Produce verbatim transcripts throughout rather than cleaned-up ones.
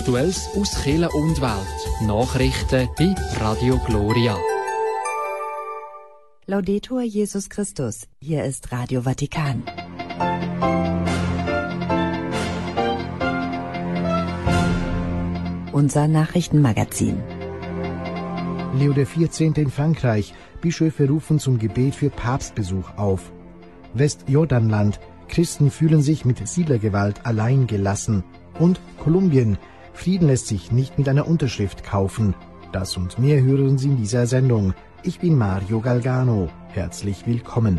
Aktuelles aus Kirche und Welt. Nachrichten bei Radio Gloria. Laudetur Jesus Christus. Hier ist Radio Vatikan. Unser Nachrichtenmagazin. Leo der vierzehnte. in Frankreich. Bischöfe rufen zum Gebet für Papstbesuch auf. Westjordanland. Christen fühlen sich mit Siedlergewalt allein gelassen. Und Kolumbien. Frieden lässt sich nicht mit einer Unterschrift kaufen. Das und mehr hören Sie in dieser Sendung. Ich bin Mario Galgano. Herzlich willkommen.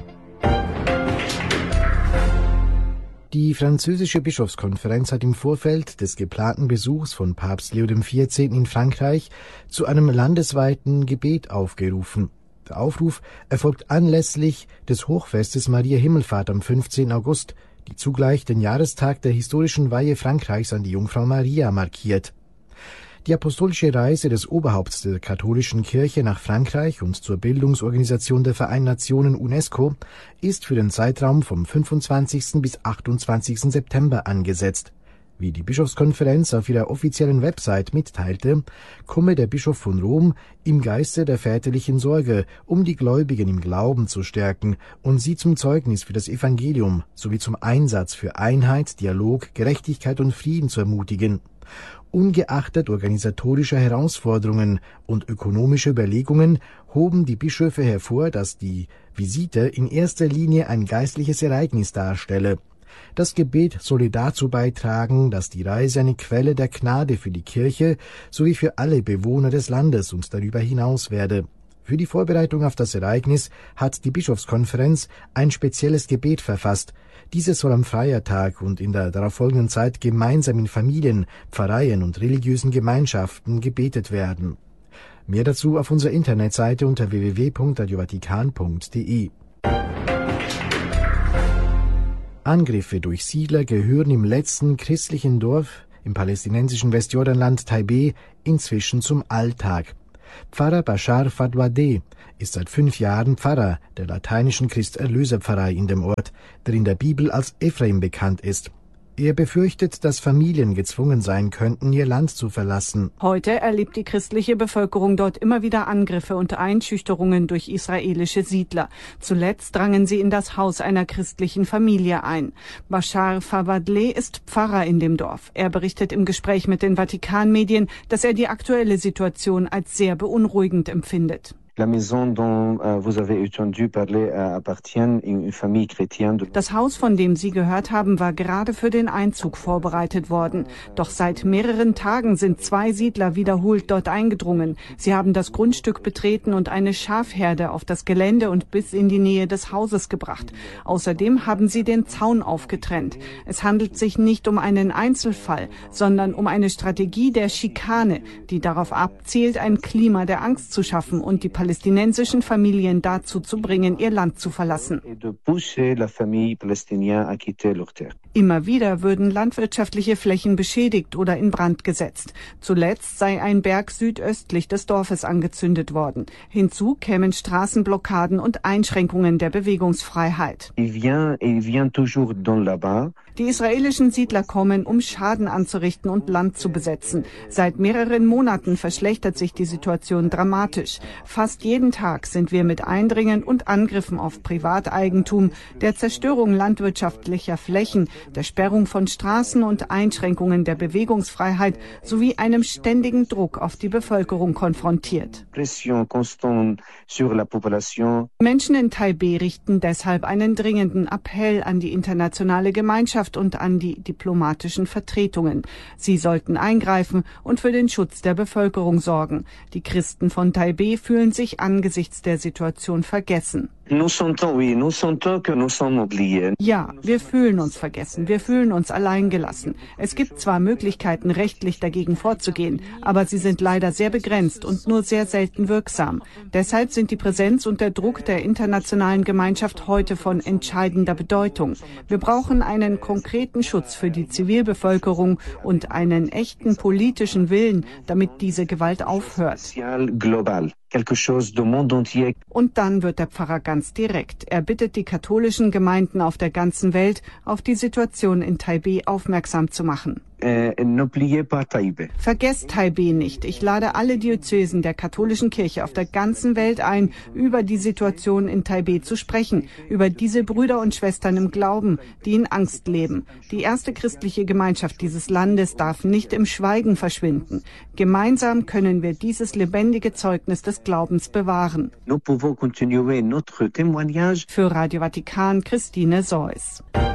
Die französische Bischofskonferenz hat im Vorfeld des geplanten Besuchs von Papst Leo der vierzehnte. in Frankreich zu einem landesweiten Gebet aufgerufen. Der Aufruf erfolgt anlässlich des Hochfestes Maria Himmelfahrt am fünfzehnten August, die zugleich den Jahrestag der historischen Weihe Frankreichs an die Jungfrau Maria markiert. Die apostolische Reise des Oberhaupts der katholischen Kirche nach Frankreich und zur Bildungsorganisation der Vereinten Nationen UNESCO ist für den Zeitraum vom fünfundzwanzigsten bis achtundzwanzigsten September angesetzt. Wie die Bischofskonferenz auf ihrer offiziellen Website mitteilte, komme der Bischof von Rom im Geiste der väterlichen Sorge, um die Gläubigen im Glauben zu stärken und sie zum Zeugnis für das Evangelium sowie zum Einsatz für Einheit, Dialog, Gerechtigkeit und Frieden zu ermutigen. Ungeachtet organisatorischer Herausforderungen und ökonomischer Überlegungen hoben die Bischöfe hervor, dass die Visite in erster Linie ein geistliches Ereignis darstelle. Das Gebet solle dazu beitragen, dass die Reise eine Quelle der Gnade für die Kirche sowie für alle Bewohner des Landes und darüber hinaus werde. Für die Vorbereitung auf das Ereignis hat die Bischofskonferenz ein spezielles Gebet verfasst. Dieses soll am Feiertag und in der darauffolgenden Zeit gemeinsam in Familien, Pfarreien und religiösen Gemeinschaften gebetet werden. Mehr dazu auf unserer Internetseite unter w w w punkt radio vatikan punkt d e. Angriffe durch Siedler gehören im letzten christlichen Dorf im palästinensischen Westjordanland Taibeh inzwischen zum Alltag. Pfarrer Bashar Fadwadeh ist seit fünf Jahren Pfarrer der lateinischen Christ-Erlöser-Pfarrei in dem Ort, der in der Bibel als Ephraim bekannt ist. Er befürchtet, dass Familien gezwungen sein könnten, ihr Land zu verlassen. Heute erlebt die christliche Bevölkerung dort immer wieder Angriffe und Einschüchterungen durch israelische Siedler. Zuletzt drangen sie in das Haus einer christlichen Familie ein. Bashar Fadwadeh ist Pfarrer in dem Dorf. Er berichtet im Gespräch mit den Vatikanmedien, dass er die aktuelle Situation als sehr beunruhigend empfindet. Das Haus, von dem Sie gehört haben, war gerade für den Einzug vorbereitet worden. Doch seit mehreren Tagen sind zwei Siedler wiederholt dort eingedrungen. Sie haben das Grundstück betreten und eine Schafherde auf das Gelände und bis in die Nähe des Hauses gebracht. Außerdem haben sie den Zaun aufgetrennt. Es handelt sich nicht um einen Einzelfall, sondern um eine Strategie der Schikane, die darauf abzielt, ein Klima der Angst zu schaffen und die palästinensischen Familien dazu zu bringen, ihr Land zu verlassen. Immer wieder würden landwirtschaftliche Flächen beschädigt oder in Brand gesetzt. Zuletzt sei ein Berg südöstlich des Dorfes angezündet worden. Hinzu kämen Straßenblockaden und Einschränkungen der Bewegungsfreiheit. Die israelischen Siedler kommen, um Schaden anzurichten und Land zu besetzen. Seit mehreren Monaten verschlechtert sich die Situation dramatisch. Fast jeden Tag sind wir mit Eindringen und Angriffen auf Privateigentum, der Zerstörung landwirtschaftlicher Flächen, der Sperrung von Straßen und Einschränkungen der Bewegungsfreiheit sowie einem ständigen Druck auf die Bevölkerung konfrontiert. Menschen in Taibeh richten deshalb einen dringenden Appell an die internationale Gemeinschaft und an die diplomatischen Vertretungen. Sie sollten eingreifen und für den Schutz der Bevölkerung sorgen. Die Christen von Taibeh fühlen sich angesichts der Situation vergessen. Ja, wir fühlen uns vergessen, wir fühlen uns alleingelassen. Es gibt zwar Möglichkeiten, rechtlich dagegen vorzugehen, aber sie sind leider sehr begrenzt und nur sehr selten wirksam. Deshalb sind die Präsenz und der Druck der internationalen Gemeinschaft heute von entscheidender Bedeutung. Wir brauchen einen konkreten Schutz für die Zivilbevölkerung und einen echten politischen Willen, damit diese Gewalt aufhört. Und dann wird der Pfarrer ganz direkt. Er bittet die katholischen Gemeinden auf der ganzen Welt, auf die Situation in Taibeh aufmerksam zu machen. Vergesst Taipeh nicht. Ich lade alle Diözesen der katholischen Kirche auf der ganzen Welt ein, über die Situation in Taipeh zu sprechen, über diese Brüder und Schwestern im Glauben, die in Angst leben. Die erste christliche Gemeinschaft dieses Landes darf nicht im Schweigen verschwinden. Gemeinsam können wir dieses lebendige Zeugnis des Glaubens bewahren. Für Radio Vatikan, Christine Seuss.